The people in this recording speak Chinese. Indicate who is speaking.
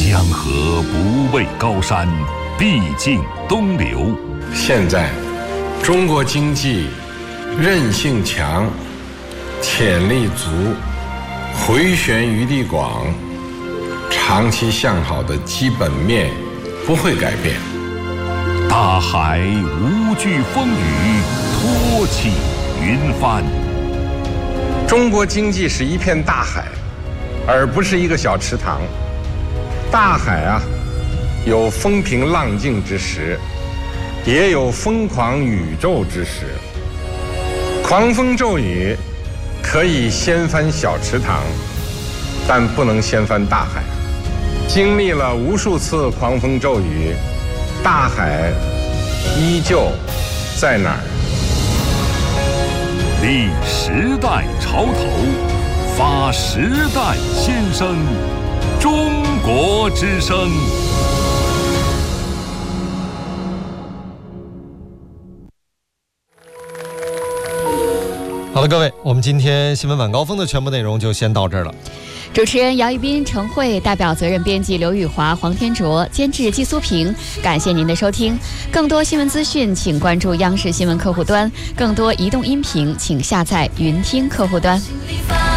Speaker 1: 江河不畏高山，必尽东流。
Speaker 2: 现在，中国经济韧性强，潜力足，回旋余地广，长期向好的基本面不会改变。
Speaker 1: 大海无惧风雨，托起云帆。
Speaker 2: 中国经济是一片大海，而不是一个小池塘。大海啊，有风平浪静之时，也有疯狂宇宙之时。狂风骤雨可以掀翻小池塘，但不能掀翻大海。经历了无数次狂风骤雨，大海依旧在哪儿？
Speaker 1: 立时代潮头，发时代先声，中国之声。
Speaker 3: 好了，各位，我们今天新闻晚高峰的全部内容就先到这儿了。
Speaker 4: 主持人姚一斌、程慧，代表责任编辑刘宇华、黄天卓，监制季苏平。感谢您的收听。更多新闻资讯，请关注央视新闻客户端；更多移动音频，请下载云听客户端。